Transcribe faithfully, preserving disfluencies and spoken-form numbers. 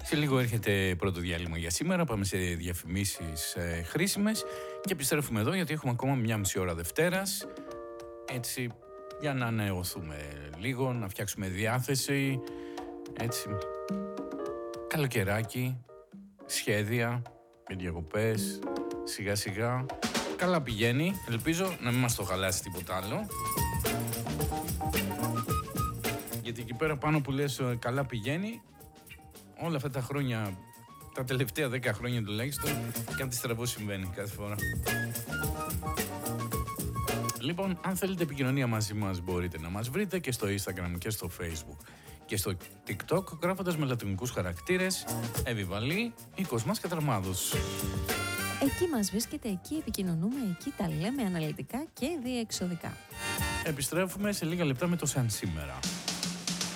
Σε λίγο έρχεται πρώτο διάλειμμα για σήμερα. Πάμε σε διαφημίσεις ε, χρήσιμες και επιστρέφουμε εδώ γιατί έχουμε ακόμα μια μισή ώρα Δευτέρας. Έτσι, για να ανανεωθούμε λίγο, να φτιάξουμε διάθεση. Έτσι, καλοκαιράκι, σχέδια για διακοπές, σιγά σιγά. Καλά πηγαίνει, ελπίζω να μην μας το χαλάσει τίποτα άλλο. Γιατί εκεί πέρα πάνω που λες καλά πηγαίνει, όλα αυτά τα χρόνια, τα τελευταία δέκα χρόνια τουλάχιστον, κάτι στραβό συμβαίνει κάθε φορά. Λοιπόν, αν θέλετε επικοινωνία μαζί μας μπορείτε να μας βρείτε και στο Instagram και στο Facebook και στο TikTok γράφοντας με λατινικούς χαρακτήρες Εβιβαλή ή Κοσμάς Κατραμάδος. Εκεί μας βρίσκεται, εκεί επικοινωνούμε, εκεί τα λέμε αναλυτικά και διεξοδικά. Επιστρέφουμε σε λίγα λεπτά με το Σαν Σήμερα.